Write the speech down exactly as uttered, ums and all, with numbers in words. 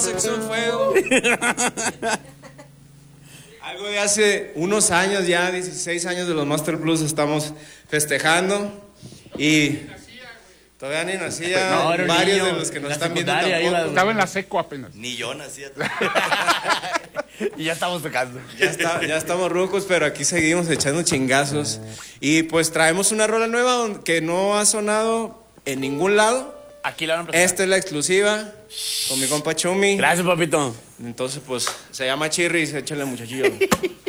Sexo en fuego. Algo de hace unos años ya, dieciséis años de los Master Plus estamos festejando. Y todavía ni nacía, no, varios niño, de los que nos están viendo tampoco. Iba, estaba en la seco apenas. Ni yo nacía. Y ya estamos tocando. Ya, está, ya estamos rucos, pero aquí seguimos echando chingazos. Y pues traemos una rola nueva que no ha sonado en ningún lado. Aquí la van a presentar. Esta es la exclusiva con mi compa Chumi. Gracias, papito. Entonces, pues, se llama Chirris, échale muchachillo.